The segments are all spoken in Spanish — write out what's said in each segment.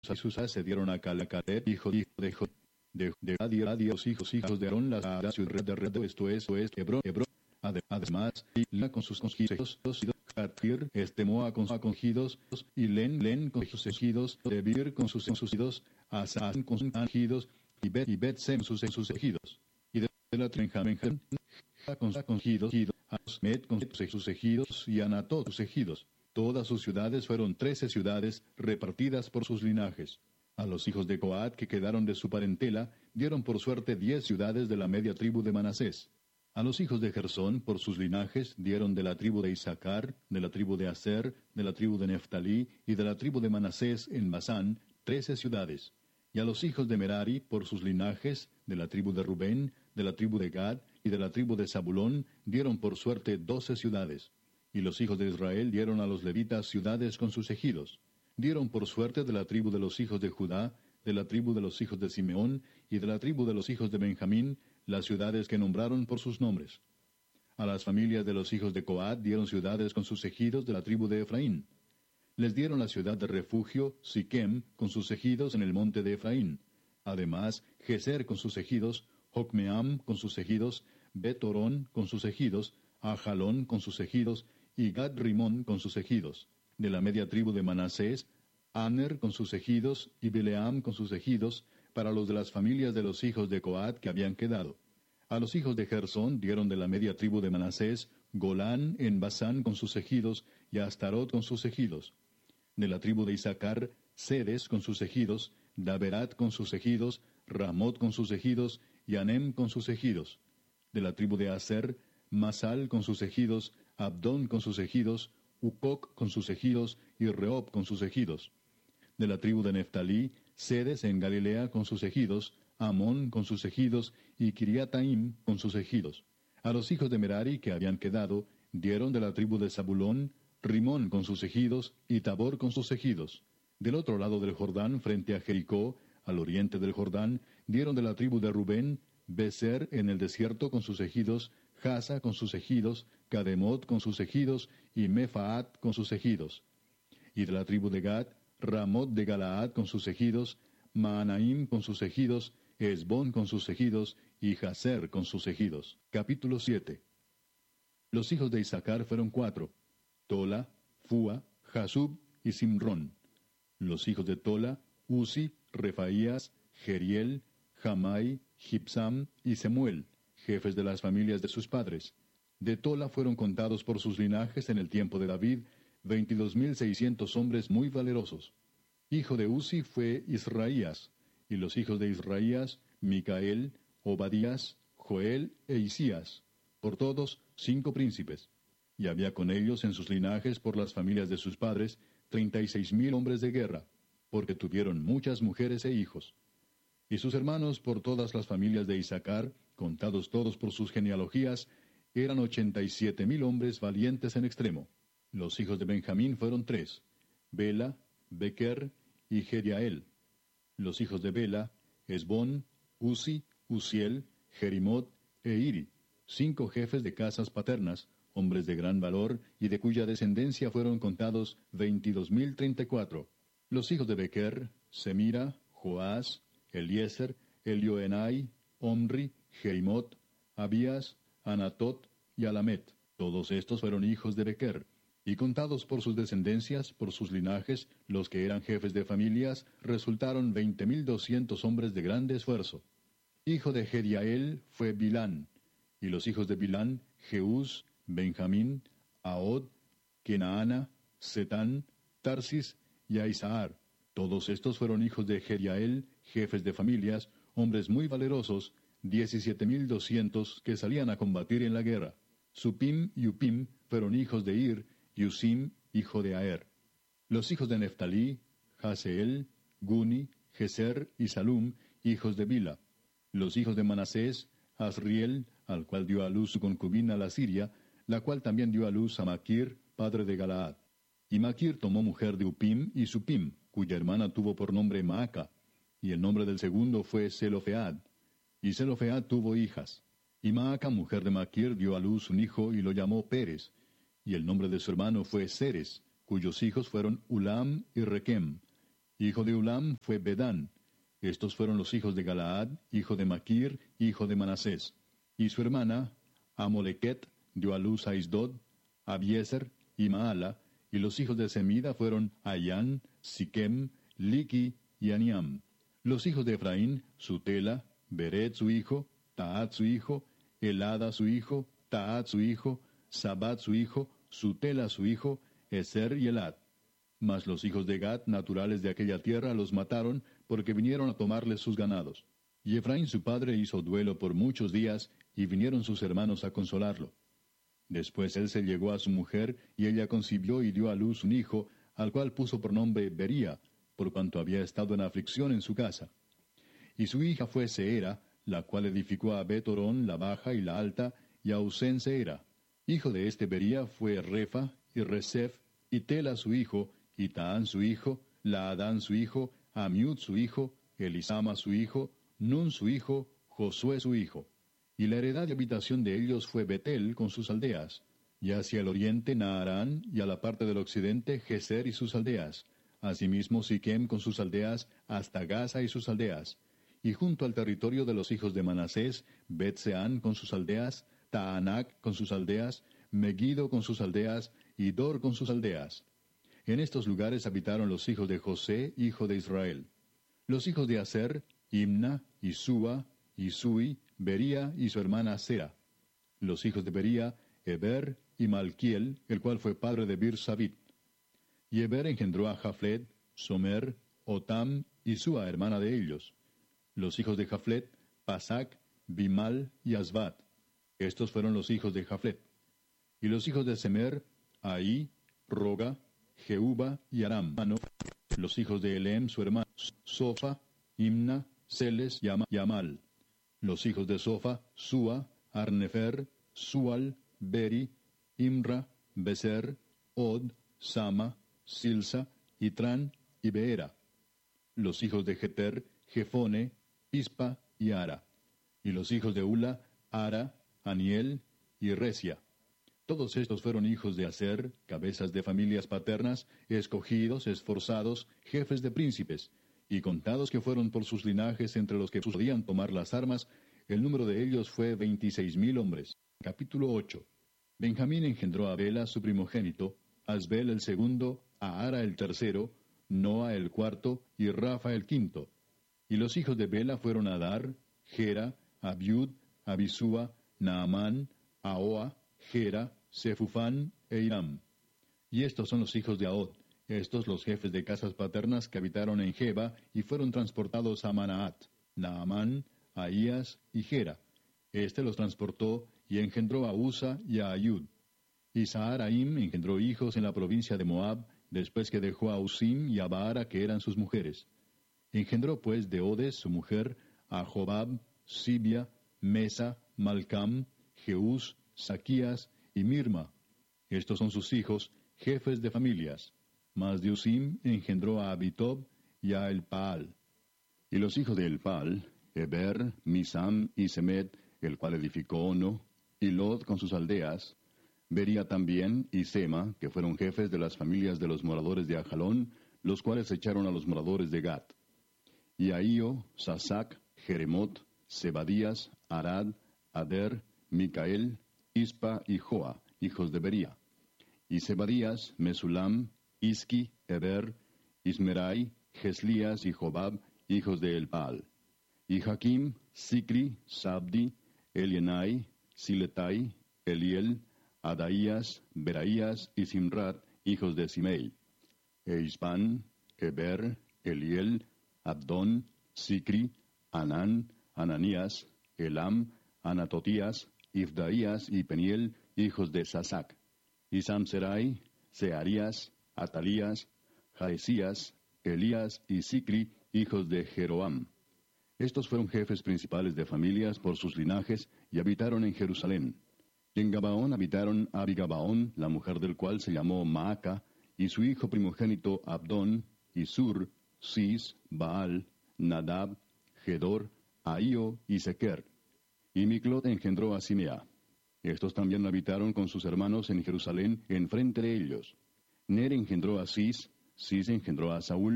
Susá se dieron a Caleb, hijo de Adi, los hijos de Aarón, la ciudad de Redo, esto es, Hebrón. Además, Ila con sus consejidos, Jatir, Estemoa con sus consejidos, y Len con sus ejidos, Debir con sus ejidos, Asán con sus ejidos, y Bet-Sem con sus ejidos. Y de la Benjamín, con sus ejidos, Asmet con sus ejidos, y Anatot sus ejidos. Todas sus ciudades fueron 13 ciudades repartidas por sus linajes. A los hijos de Coat que quedaron de su parentela, dieron por suerte 10 ciudades de la media tribu de Manasés. A los hijos de Gersón, por sus linajes, dieron de la tribu de Isaacar, de la tribu de Aser, de la tribu de Neftalí y de la tribu de Manasés en Basán, 13 ciudades. Y a los hijos de Merari, por sus linajes, de la tribu de Rubén, de la tribu de Gad y de la tribu de Zabulón, dieron por suerte 12 ciudades. Y los hijos de Israel dieron a los levitas ciudades con sus ejidos. Dieron por suerte de la tribu de los hijos de Judá, de la tribu de los hijos de Simeón y de la tribu de los hijos de Benjamín, las ciudades que nombraron por sus nombres. A las familias de los hijos de Coat dieron ciudades con sus ejidos de la tribu de Efraín. Les dieron la ciudad de refugio, Siquem, con sus ejidos en el monte de Efraín. Además, Geser con sus ejidos, Jocmeam con sus ejidos, Bet-Orón con sus ejidos, Ajalón con sus ejidos, y Gad-Rimón con sus ejidos. De la media tribu de Manasés, Aner con sus ejidos, y Bileam con sus ejidos, para los de las familias de los hijos de Coat que habían quedado. A los hijos de Gersón dieron de la media tribu de Manasés, Golán en Basán con sus ejidos, y Astarot con sus ejidos. De la tribu de Isaacar, Sedes con sus ejidos, Daberat con sus ejidos, Ramot con sus ejidos, y Anem con sus ejidos. De la tribu de Aser, Masal con sus ejidos, Abdón con sus ejidos, Ucoc con sus ejidos, y Rehob con sus ejidos. De la tribu de Neftalí, Sedes en Galilea con sus ejidos, Amón con sus ejidos, y Kiriataim con sus ejidos. A los hijos de Merari que habían quedado, dieron de la tribu de Zabulón, Rimón con sus ejidos, y Tabor con sus ejidos. Del otro lado del Jordán, frente a Jericó, al oriente del Jordán, dieron de la tribu de Rubén, Beser en el desierto con sus ejidos, Jasa con sus ejidos, Cademot con sus ejidos, y Mefaat con sus ejidos. Y de la tribu de Gad, Ramot de Galaad con sus ejidos, Maanaim con sus ejidos, Esbón con sus ejidos, y Jaser con sus ejidos. Capítulo 7. Los hijos de Isaacar fueron 4, Tola, Fua, Jasub y Simrón. Los hijos de Tola, Uzi, Refaías, Jeriel, Jamai, Gibsam y Semuel, jefes de las familias de sus padres. De Tola fueron contados por sus linajes en el tiempo de David 22,600 hombres muy valerosos. Hijo de Uzi fue Israías, y los hijos de Israías, Micael, Obadías, Joel e Isías, por todos 5 príncipes. Y había con ellos en sus linajes por las familias de sus padres 36,000 hombres de guerra, porque tuvieron muchas mujeres e hijos. Y sus hermanos por todas las familias de Isaacar, contados todos por sus genealogías, eran 87,000 hombres valientes en extremo. Los hijos de Benjamín fueron 3, Bela, Bequer y Jediael. Los hijos de Bela, Esbón, Uzi, Uziel, Jerimot e Iri, 5 jefes de casas paternas, hombres de gran valor, y de cuya descendencia fueron contados 22,034. Los hijos de Bequer, Semira, Joás, Eliezer, Elioenai, Omri, Jerimot, Abías, Anatot y Alamet. Todos estos fueron hijos de Bequer. Y contados por sus descendencias, por sus linajes, los que eran jefes de familias, resultaron 20,200 hombres de grande esfuerzo. Hijo de Jediael fue Bilán, y los hijos de Bilán, Jeús, Benjamín, Ahod, Kenaana, Setán, Tarsis y Aizahar. Todos estos fueron hijos de Jediael, jefes de familias, hombres muy valerosos, 17,200 que salían a combatir en la guerra. Supim y Upim fueron hijos de Ir, y Usim, hijo de Aer. Los hijos de Neftalí, Jaseel, Guni, Geser y Salum, hijos de Bila. Los hijos de Manasés, Asriel, al cual dio a luz su concubina la Siria, la cual también dio a luz a Maquir, padre de Galaad. Y Maquir tomó mujer de Upim y Supim, cuya hermana tuvo por nombre Maaca, y el nombre del segundo fue Zelofead. Y Zelofead tuvo hijas. Y Maaca, mujer de Maquir, dio a luz un hijo y lo llamó Pérez. Y el nombre de su hermano fue Seres, cuyos hijos fueron Ulam y Requem. Hijo de Ulam fue Bedán. Estos fueron los hijos de Galaad, hijo de Maquir, hijo de Manasés. Y su hermana, Amolequet, dio a luz a Isdod, Abiezer y Maala, y los hijos de Semida fueron Ayán, Siquem, Liqui y Aniam. Los hijos de Efraín, Sutela, Beret su hijo, Taat su hijo, Elada su hijo, Taat su hijo, Sabat su hijo, Sutela su hijo, Eser y Elad. Mas los hijos de Gad, naturales de aquella tierra, los mataron, porque vinieron a tomarles sus ganados. Y Efraín su padre hizo duelo por muchos días, y vinieron sus hermanos a consolarlo. Después él se llegó a su mujer, y ella concibió y dio a luz un hijo, al cual puso por nombre Bería, por cuanto había estado en aflicción en su casa. Y su hija fue Seera, la cual edificó a Bet-Orón, la baja y la alta, y a Usén Seera. Hijo de este Bería fue Refa, y Resef, y Tela su hijo, y Taán su hijo, Laadán su hijo, Amiud su hijo, Elisama su hijo, Nun su hijo, Josué su hijo. Y la heredad y habitación de ellos fue Betel con sus aldeas, y hacia el oriente Naarán, y a la parte del occidente Geser y sus aldeas, asimismo Siquem con sus aldeas, hasta Gaza y sus aldeas, y junto al territorio de los hijos de Manasés, Bet-Seán con sus aldeas, Taanac con sus aldeas, Megiddo con sus aldeas, y Dor con sus aldeas. En estos lugares habitaron los hijos de José, hijo de Israel. Los hijos de Aser, Imna, y Súa, y Sui, Bería y su hermana Sera. Los hijos de Bería, Eber y Malquiel, el cual fue padre de Bir-Sabit. Y Eber engendró a Jaflet, Somer, Otam y Súa, hermana de ellos. Los hijos de Jaflet, Pasac, Bimal y Asbat. Estos fueron los hijos de Jaflet. Y los hijos de Semer, Ahí, Roga, Jehuba y Aram. Los hijos de Elem, su hermano, Sofa, Imna, Seles y Amal. Los hijos de Sofa, Súa, Arnefer, Sual, Beri, Imra, Beser, Od, Sama, Silsa, Itran y Beera. Los hijos de Jeter, Jefone, Pispa y Ara. Y los hijos de Ula, Ara, Aniel y Resia. Todos estos fueron hijos de Aser, cabezas de familias paternas, escogidos, esforzados, jefes de príncipes, y contados que fueron por sus linajes entre los que podían tomar las armas, el número de ellos fue 26,000 hombres. Capítulo 8. Benjamín engendró a Bela, su primogénito, Asbel el segundo, a Ara el tercero, Noa el cuarto, y Rafa el quinto. Y los hijos de Bela fueron Adar, Gera, Abiud, Abisúa, Naamán, Ahoa, Gera, Sefufán e Hiram. Y estos son los hijos de Ahod, estos los jefes de casas paternas que habitaron en Geba y fueron transportados a Manaat, Naamán, Ahías y Gera. Este los transportó y engendró a Usa y a Ayud. Y Saharaim engendró hijos en la provincia de Moab, después que dejó a Usim y a Baara, que eran sus mujeres. Engendró pues de Odes, su mujer, a Jobab, Sibia, Mesa, Malcam, Jeús, Saquías y Mirma. Estos son sus hijos, jefes de familias. Mas de Usim engendró a Abitob y a Elpaal. Y los hijos de Elpaal, Eber, Misam y Semet, el cual edificó Ono, y Lod con sus aldeas, Bería también y Sema, que fueron jefes de las familias de los moradores de Ajalón, los cuales echaron a los moradores de Gat. Y Ahío, Sasac, Jeremot, Zebadías, Arad, Ader, Micael, Ispa y Joa, hijos de Bería. Y Zebadías, Mesulam, Isqui, Eber, Ismerai, Geslías y Jobab, hijos de Elpaal. Y Jaquim, Sicri, Sabdi, Elienai, Siletai, Eliel, Adaías, Beraías y Simrat, hijos de Simei. E Ispan, Eber, Eliel, Abdón, Sicri, Anán, Ananías, Elam, Anatotías, Ifdaías y Peniel, hijos de Sasac. Y Samserai, Searías, Atalías, Jaesías, Elías y Sicri, hijos de Jeroam. Estos fueron jefes principales de familias por sus linajes y habitaron en Jerusalén. Y en Gabaón habitaron Abigabaón, la mujer del cual se llamó Maaca, y su hijo primogénito Abdón, y Sur, Cis, Baal, Nadab, Gedor, Ahío y Sequer. Y Miclot engendró a Simea. Estos también habitaron con sus hermanos en Jerusalén, enfrente de ellos. Ner engendró a Cis, Cis engendró a Saúl,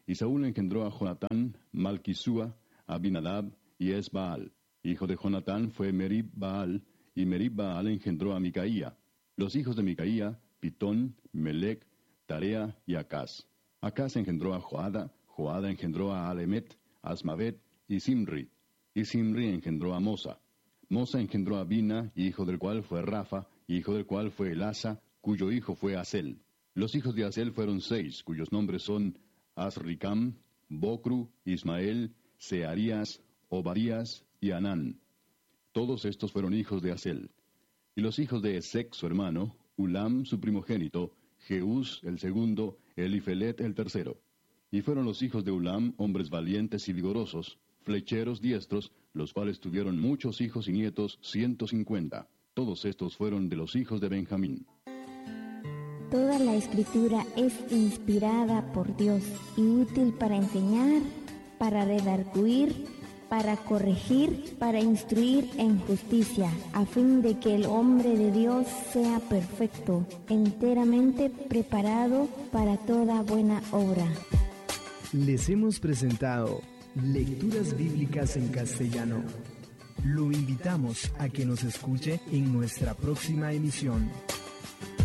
Y Saúl engendró a Jonatán, Malquisúa, Abinadab y Esbaal. Hijo de Jonatán fue Merib-Baal, y Merib-Baal engendró a Micaía. Los hijos de Micaía, Pitón, Melec, Tarea y Acaz. Acaz engendró a Joada, Joada engendró a Alemet, Asmavet y Simri. Y Simri engendró a Mosa. Mosa engendró a Bina, hijo del cual fue Rafa, hijo del cual fue Elasa, cuyo hijo fue Asel. Los hijos de Asel fueron 6, cuyos nombres son Asricam, Bocru, Ismael, Searías, Obadías y Anán. Todos estos fueron hijos de Asel. Y los hijos de Esec, su hermano, Ulam, su primogénito, Jeús, el segundo, Elifelet, el tercero. Y fueron los hijos de Ulam hombres valientes y vigorosos, flecheros diestros, los cuales tuvieron muchos hijos y nietos, 150. Todos estos fueron de los hijos de Benjamín. Toda la Escritura es inspirada por Dios y útil para enseñar, para redarguir, para corregir, para instruir en justicia, a fin de que el hombre de Dios sea perfecto, enteramente preparado para toda buena obra. Les hemos presentado Lecturas Bíblicas en Castellano. Lo invitamos a que nos escuche en nuestra próxima emisión.